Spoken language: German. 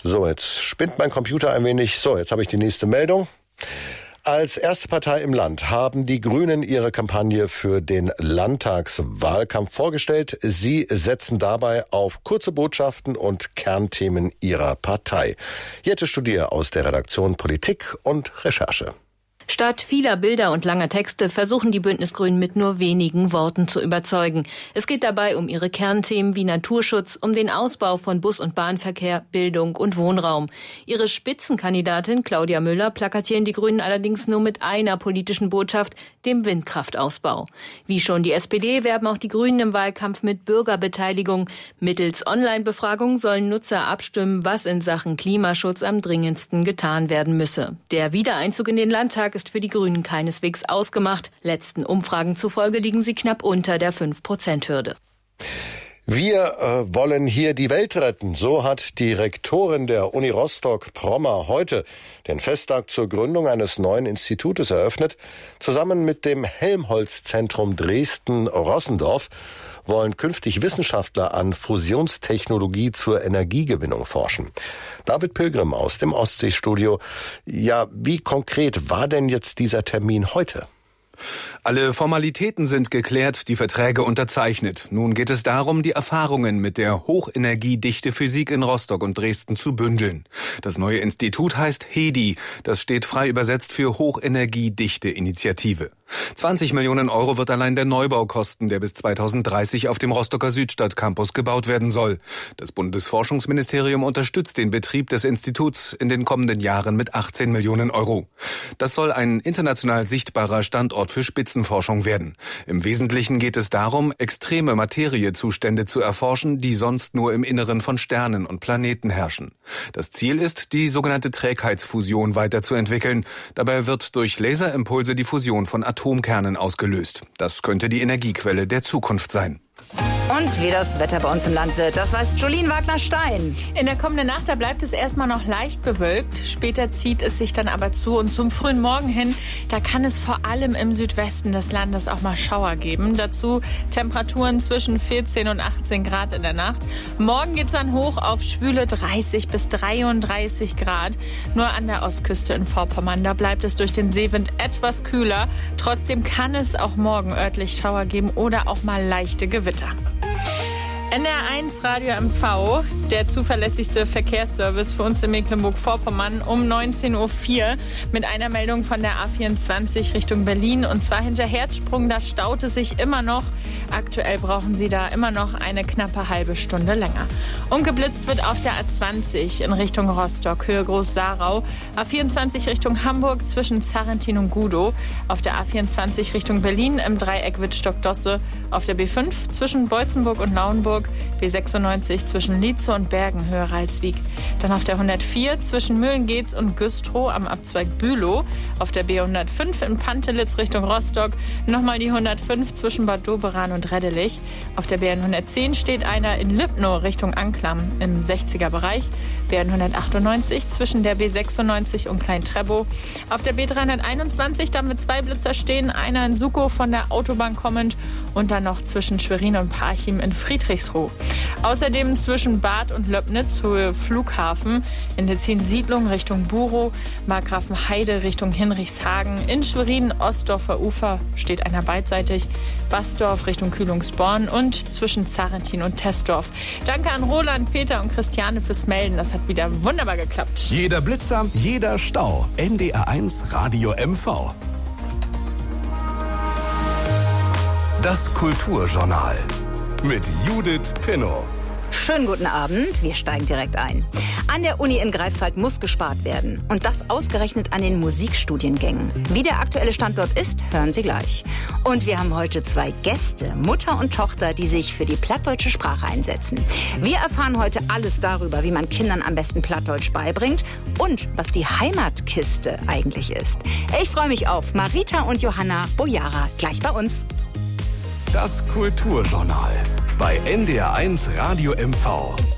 So, jetzt spinnt mein Computer ein wenig. So, jetzt habe ich die nächste Meldung. Als erste Partei im Land haben die Grünen ihre Kampagne für den Landtagswahlkampf vorgestellt. Sie setzen dabei auf kurze Botschaften und Kernthemen ihrer Partei. Jette Studier aus der Redaktion Politik und Recherche. Statt vieler Bilder und langer Texte versuchen die Bündnisgrünen mit nur wenigen Worten zu überzeugen. Es geht dabei um ihre Kernthemen wie Naturschutz, um den Ausbau von Bus- und Bahnverkehr, Bildung und Wohnraum. Ihre Spitzenkandidatin Claudia Müller plakatieren die Grünen allerdings nur mit einer politischen Botschaft, dem Windkraftausbau. Wie schon die SPD werben auch die Grünen im Wahlkampf mit Bürgerbeteiligung. Mittels Online-Befragung sollen Nutzer abstimmen, was in Sachen Klimaschutz am dringendsten getan werden müsse. Der Wiedereinzug in den Landtag ist für die Grünen keineswegs ausgemacht. Letzten Umfragen zufolge liegen sie knapp unter der 5%-Hürde. Wir wollen hier die Welt retten. So hat die Rektorin der Uni Rostock, Prommer, heute den Festtag zur Gründung eines neuen Institutes eröffnet. Zusammen mit dem Helmholtz-Zentrum Dresden-Rossendorf wollen künftig Wissenschaftler an Fusionstechnologie zur Energiegewinnung forschen. David Pilgrim aus dem Ostseestudio. Ja, wie konkret war denn jetzt dieser Termin heute? Alle Formalitäten sind geklärt, die Verträge unterzeichnet. Nun geht es darum, die Erfahrungen mit der hochenergiedichte Physik in Rostock und Dresden zu bündeln. Das neue Institut heißt HEDI. Das steht frei übersetzt für Hochenergiedichte Initiative. 20 Millionen Euro wird allein der Neubau kosten, der bis 2030 auf dem Rostocker Südstadtcampus gebaut werden soll. Das Bundesforschungsministerium unterstützt den Betrieb des Instituts in den kommenden Jahren mit 18 Millionen Euro. Das soll ein international sichtbarer Standort für Spitzenforschung werden. Im Wesentlichen geht es darum, extreme Materiezustände zu erforschen, die sonst nur im Inneren von Sternen und Planeten herrschen. Das Ziel ist, die sogenannte Trägheitsfusion weiterzuentwickeln. Dabei wird durch Laserimpulse die Fusion von Atomkernen ausgelöst. Das könnte die Energiequelle der Zukunft sein. Und wie das Wetter bei uns im Land wird, das weiß Jolien Wagner-Stein. In der kommenden Nacht, da bleibt es erstmal noch leicht bewölkt. Später zieht es sich dann aber zu und zum frühen Morgen hin, da kann es vor allem im Südwesten des Landes auch mal Schauer geben. Dazu Temperaturen zwischen 14 und 18 Grad in der Nacht. Morgen geht es dann hoch auf schwüle 30 bis 33 Grad. Nur an der Ostküste in Vorpommern, da bleibt es durch den Seewind etwas kühler. Trotzdem kann es auch morgen örtlich Schauer geben oder auch mal leichte Gewitter. NR1 Radio MV, der zuverlässigste Verkehrsservice für uns in Mecklenburg-Vorpommern, um 19.04 Uhr mit einer Meldung von der A24 Richtung Berlin. Und zwar hinter Herzsprung, da staut es sich immer noch. Aktuell brauchen Sie da immer noch eine knappe halbe Stunde länger. Und geblitzt wird auf der A20 in Richtung Rostock, Höhe Groß-Sarau. A24 Richtung Hamburg zwischen Zarrentin und Gudow. Auf der A24 Richtung Berlin im Dreieck Wittstock-Dosse. Auf der B5 zwischen Beutzenburg und Lauenburg. B96 zwischen Lietze und Bergen, Höhe Ralswiek. Dann auf der 104 zwischen Mühlengeetz und Güstrow am Abzweig Bülow. Auf der B105 in Pantelitz Richtung Rostock. Nochmal die 105 zwischen Bad Doberan und Reddelich. Auf der BN 110 steht einer in Lipnow Richtung Anklam im 60er Bereich. BN 198 zwischen der B96 und Klein-Trebow. Auf der B321 dann mit 2 Blitzer stehen. Einer in Sukow von der Autobahn kommend und dann noch zwischen Schwerin und Parchim in Friedrichsruh. Außerdem zwischen Bad und Löbnitz, Höhe Flughafen, in der 10 Siedlung Richtung Burow, Markgrafenheide Richtung Hinrichshagen, in Schwerin Ostdorfer Ufer steht einer beidseitig, Basdorf Richtung Kühlungsborn und zwischen Zarrentin und Tesdorf. Danke an Roland, Peter und Christiane fürs Melden, das hat wieder wunderbar geklappt. Jeder Blitzer, jeder Stau. NDR1 Radio MV. Das Kulturjournal mit Judith Pinnow. Schönen guten Abend, wir steigen direkt ein. An der Uni in Greifswald muss gespart werden. Und das ausgerechnet an den Musikstudiengängen. Wie der aktuelle Stand dort ist, hören Sie gleich. Und wir haben heute 2 Gäste, Mutter und Tochter, die sich für die plattdeutsche Sprache einsetzen. Wir erfahren heute alles darüber, wie man Kindern am besten Plattdeutsch beibringt und was die Heimatkiste eigentlich ist. Ich freue mich auf Marita und Johanna Bojara, gleich bei uns. Das Kulturjournal bei NDR1 Radio MV.